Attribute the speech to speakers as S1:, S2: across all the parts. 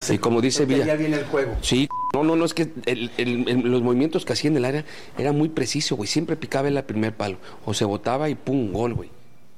S1: Sí, como dice Villa.
S2: Ya viene el juego.
S1: Sí, no, es que los movimientos que hacía en el área era muy preciso, güey. Siempre picaba en el primer palo. O se botaba y pum, gol, güey.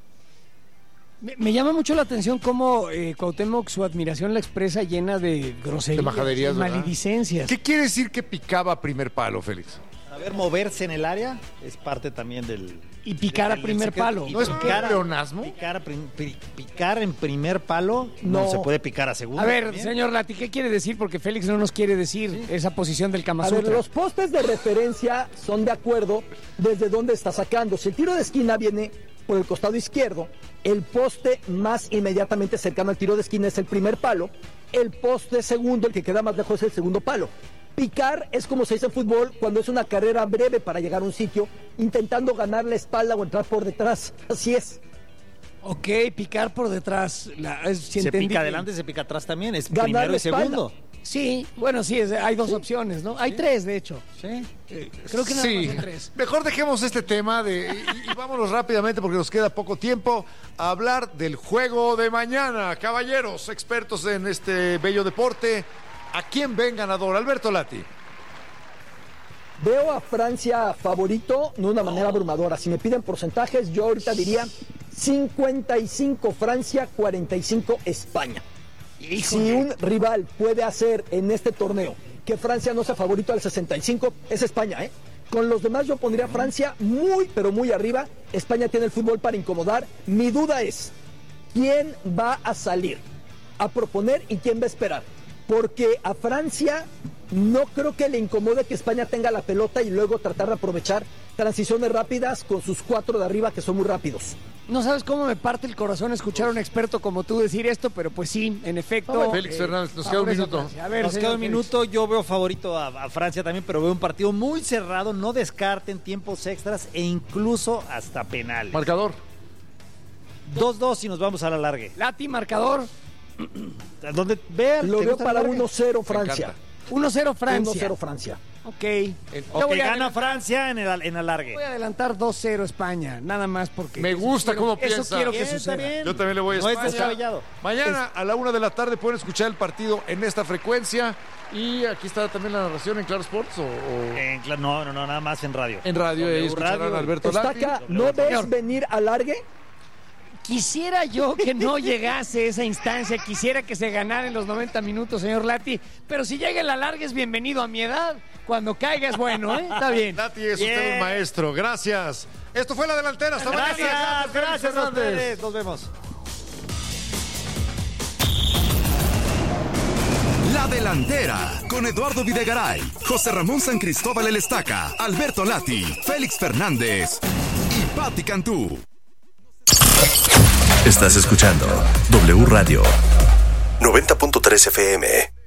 S3: Me llama mucho la atención cómo Cuauhtémoc su admiración la expresa llena de groserías,
S4: de majaderías,
S3: maledicencias.
S4: ¿Qué quiere decir que picaba primer palo, Félix?
S5: Saber moverse en el área es parte también del...
S3: Y picar a primer palo.
S4: ¿No es pleonasmo?
S5: Picar en primer palo no se puede picar a segundo.
S3: A ver,
S5: también.
S3: señor Lati, ¿qué quiere decir? Porque Félix no nos quiere decir esa posición del Kama
S6: A ver,
S3: Sutra.
S6: los postes de referencia son de acuerdo desde dónde está sacando. Si el tiro de esquina viene por el costado izquierdo, el poste más inmediatamente cercano al tiro de esquina es el primer palo, el poste segundo, el que queda más lejos, es el segundo palo. Picar es como se dice en fútbol cuando es una carrera breve para llegar a un sitio, intentando ganar la espalda o entrar por detrás. Así es.
S3: Ok, picar por detrás.
S5: Se pica adelante, se pica atrás también. Es
S6: Ganar
S5: primero
S6: la
S5: y segundo.
S6: espalda.
S3: Sí, bueno, sí, hay dos opciones, ¿no? Hay tres, de hecho.
S5: Sí.
S3: Creo que nada más son tres.
S4: Mejor dejemos este tema y vámonos rápidamente porque nos queda poco tiempo a hablar del juego de mañana. Caballeros, expertos en este bello deporte, ¿a quién ven ganador? Alberto Lati.
S6: Veo a Francia favorito de una manera abrumadora. Si me piden porcentajes, yo ahorita diría 55 Francia, 45 España.
S3: Híjole.
S6: Si un rival puede hacer en este torneo que Francia no sea favorito al 65, es España, ¿eh? Con los demás yo pondría a Francia muy, pero muy arriba. España tiene el fútbol para incomodar. Mi duda es, ¿quién va a salir a proponer y quién va a esperar? Porque a Francia no creo que le incomode que España tenga la pelota y luego tratar de aprovechar transiciones rápidas con sus cuatro de arriba que son muy rápidos.
S3: No sabes cómo me parte el corazón escuchar a un experto como tú decir esto, pero pues sí, en efecto.
S4: Félix Fernández, nos queda un minuto.
S3: A ver,
S5: Nos queda un
S3: Félix.
S5: minuto. Yo veo favorito a Francia también, pero veo un partido muy cerrado. No descarten tiempos extras e incluso hasta penales.
S4: Marcador.
S5: 2-2 y nos vamos a la largue.
S3: Lati, marcador.
S5: ¿Dónde? Vean.
S6: Lo
S5: ¿te
S6: veo
S5: gusta la
S6: para
S5: largue?
S6: 1-0 Francia.
S4: encanta.
S3: 1-0 Francia.
S6: 1-0 Francia.
S3: Ok.
S5: Ok, gana Francia en la largue.
S3: Voy a adelantar 2-0 España, nada más porque...
S4: Me gusta cómo piensa.
S3: Eso quiero que
S5: Bien, está
S3: suceda.
S5: bien.
S4: Yo también le voy a
S5: No es
S4: España.
S5: descabellado.
S4: Mañana a la 1 de la tarde pueden escuchar el partido en esta frecuencia. Y aquí está también la narración en Claro Sports
S5: No, nada más en radio.
S4: en radio.
S5: W
S4: Ahí escucharán
S5: Radio.
S4: a Alberto
S6: Está
S4: Lati.
S6: acá, ¿no ves venir alargue?
S3: Quisiera yo que no llegase esa instancia, quisiera que se ganara en los 90 minutos, señor Lati, pero si llega la larga es bienvenido a mi edad, cuando caiga es bueno, ¿eh? Está bien.
S4: Lati es usted un maestro. Gracias. Esto fue La Delantera. Hasta mañana.
S5: Gracias, Andrés. Nos vemos.
S7: La Delantera, con Eduardo Videgaray, José Ramón San Cristóbal El Estaca, Alberto Lati, Félix Fernández y Pati Cantú.
S8: Estás escuchando W Radio 90.3 FM.